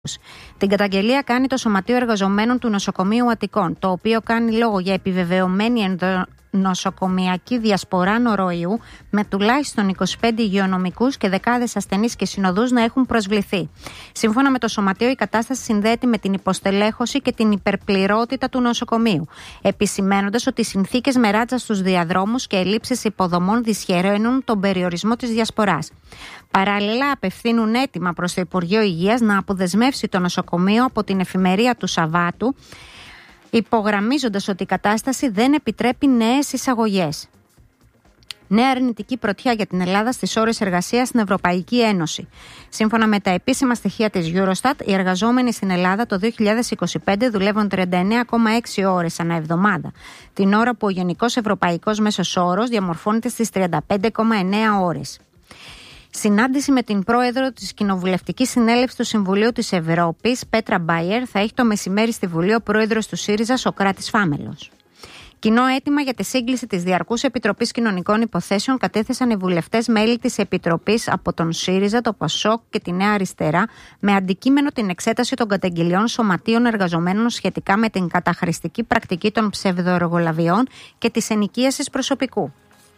Την καταγγελία κάνει το Σωματείο Εργαζομένων του Νοσοκομείου Αττικών, το οποίο κάνει λόγο για επιβεβαιωμένη νοσοκομιακή διασπορά νοροϊού, με τουλάχιστον 25 υγειονομικούς και δεκάδες ασθενείς και συνοδούς να έχουν προσβληθεί. Σύμφωνα με το Σωματείο, η κατάσταση συνδέεται με την υποστελέχωση και την υπερπληρότητα του νοσοκομείου, επισημαίνοντας ότι οι συνθήκες με ράτσα στους διαδρόμους και ελλείψεις υποδομών δυσχεραίνουν τον περιορισμό της διασποράς. Παράλληλα, απευθύνουν αίτημα προς το Υπουργείο Υγείας να αποδεσμεύσει το νοσοκομείο από την εφημερία του Σαββάτου, υπογραμμίζοντας ότι η κατάσταση δεν επιτρέπει νέες εισαγωγές. Νέα αρνητική πρωτιά για την Ελλάδα στις ώρες εργασίας στην Ευρωπαϊκή Ένωση. Σύμφωνα με τα επίσημα στοιχεία της Eurostat, οι εργαζόμενοι στην Ελλάδα το 2025 δουλεύουν 39,6 ώρες ανά εβδομάδα, την ώρα που ο γενικός ευρωπαϊκός μέσος όρος διαμορφώνεται στις 35,9 ώρες. Συνάντηση με την πρόεδρο της Κοινοβουλευτικής Συνέλευσης του Συμβουλίου της Ευρώπης, Πέτρα Μπάιερ, θα έχει το μεσημέρι στη Βουλή ο πρόεδρος του ΣΥΡΙΖΑ, Σωκράτης Φάμελος. Κοινό αίτημα για τη σύγκληση της Διαρκούς Επιτροπής Κοινωνικών Υποθέσεων κατέθεσαν οι βουλευτές μέλη της Επιτροπής από τον ΣΥΡΙΖΑ, το ΠΑΣΟΚ και τη Νέα Αριστερά, με αντικείμενο την εξέταση των καταγγελιών σωματείων εργαζομένων σχετικά με την καταχρηστική πρακτική των ψευδοεργολαβιών και της ενοικίασης προσωπικού.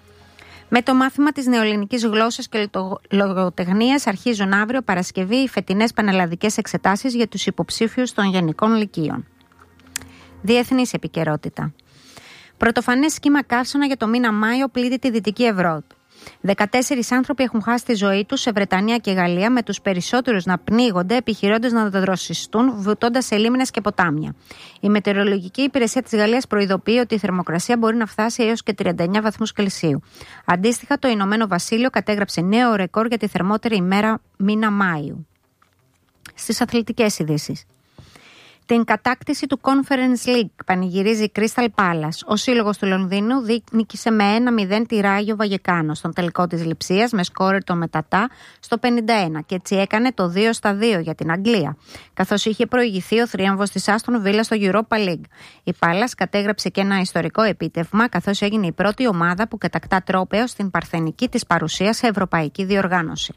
Με το μάθημα της νεοελληνικής γλώσσας και λογοτεχνίας αρχίζουν αύριο Παρασκευή οι φετινές πανελλαδικές εξετάσεις για τους υποψήφιους των γενικών λυκείων. Διεθνής επικαιρότητα. Πρωτοφανές κύμα καύσωνα για το μήνα Μάιο πλήττει τη Δυτική Ευρώπη. 14 άνθρωποι έχουν χάσει τη ζωή τους σε Βρετανία και Γαλλία, με τους περισσότερους να πνίγονται επιχειρώντας να δροσιστούν, βουτώντας σε λίμνες και ποτάμια. Η Μετεωρολογική Υπηρεσία της Γαλλίας προειδοποιεί ότι η θερμοκρασία μπορεί να φτάσει έως και 39 βαθμούς Κελσίου. Αντίστοιχα, το Ηνωμένο Βασίλειο κατέγραψε νέο ρεκόρ για τη θερμότερη ημέρα μήνα Μάιου. Στις αθλητικές ειδήσεις. Την κατάκτηση του Conference League πανηγυρίζει η Crystal Palace. Ο σύλλογος του Λονδίνου νίκησε με 1-0 τη Ράγιο Βαγεκάνο στον τελικό της Λειψίας με σκόρερ το Μετατά στο 51 και έτσι έκανε το 2-2 για την Αγγλία, καθώς είχε προηγηθεί ο θρίαμβος της Aston Villa στο Europa League. Η Palace κατέγραψε και ένα ιστορικό επίτευγμα, καθώς έγινε η πρώτη ομάδα που κατακτά τρόπαιο στην παρθενική της παρουσία σε ευρωπαϊκή διοργάνωση.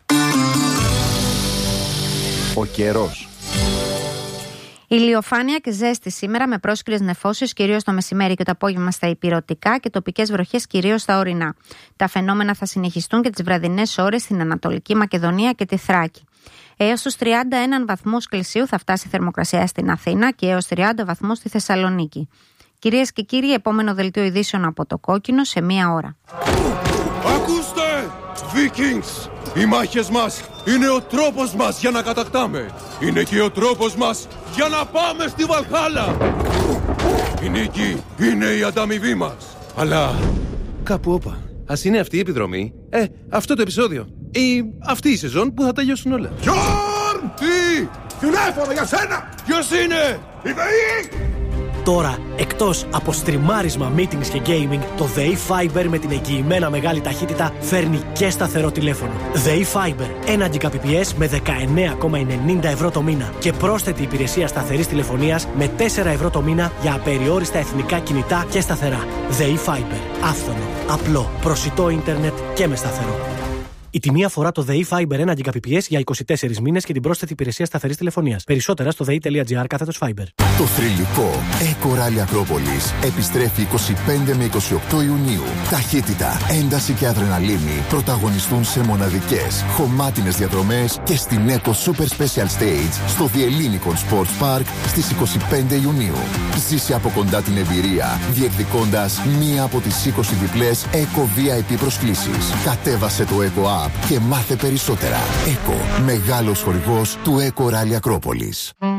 Ο καιρός. Ηλιοφάνεια και ζέστη σήμερα με πρόσκυρες νεφώσεις κυρίως το μεσημέρι και το απόγευμα στα ηπειρωτικά και τοπικές βροχές κυρίως στα ορεινά. Τα φαινόμενα θα συνεχιστούν και τις βραδινές ώρες στην Ανατολική Μακεδονία και τη Θράκη. Έως τους 31 βαθμούς Κελσίου θα φτάσει η θερμοκρασία στην Αθήνα και έως 30 βαθμούς στη Θεσσαλονίκη. Κυρίες και κύριοι, επόμενο δελτίο ειδήσεων από το Κόκκινο σε 1 ώρα. Ακούστε, Vikings! Οι μάχες μας είναι ο τρόπος μας για να κατακτάμε. Είναι και ο τρόπος μας για να πάμε στη Βαλχάλα. Η νίκη είναι η ανταμοιβή μας. Αλλά κάπου όπα. Ας είναι αυτή η επιδρομή, αυτό το επεισόδιο ή αυτή η σεζόν που θα τελειώσουν όλα. Γιόρν! Τι! Τηλέφωνο για σένα! Ποιος είναι? Η ΔΕΗ! Τώρα, εκτός από στριμάρισμα, meetings και gaming, το ΔΕΗ Fiber με την εγγυημένα μεγάλη ταχύτητα φέρνει και σταθερό τηλέφωνο. ΔΕΗ Fiber, 1 Gbps με 19,90 ευρώ το μήνα και πρόσθετη υπηρεσία σταθερής τηλεφωνίας με 4 ευρώ το μήνα για απεριόριστα εθνικά κινητά και σταθερά. ΔΕΗ Fiber, άφθονο, απλό, προσιτό ίντερνετ και με σταθερό. Η τιμή αφορά το ΔΕΗ Fiber 1 Gbps για 24 μήνες και την πρόσθετη υπηρεσία σταθερής τηλεφωνίας. Περισσότερα στο dei.gr/Fiber. Το θρυλικό Eco Rally Ακρόπολης επιστρέφει 25 με 28 Ιουνίου. Ταχύτητα, ένταση και αδρεναλίνη πρωταγωνιστούν σε μοναδικές, χωμάτινες διαδρομές και στην Eco Super Special Stage στο Διελλήνικον Sports Park στις 25 Ιουνίου. Ζήσε από κοντά την εμπειρία, διεκδικώντας μία από τις 20 διπλές Eco VIP προσκλήσεις. Κατέβασε το Eco App και μάθε περισσότερα. Eco, μεγάλος χορηγός του Eco Rally Ακρόπολης.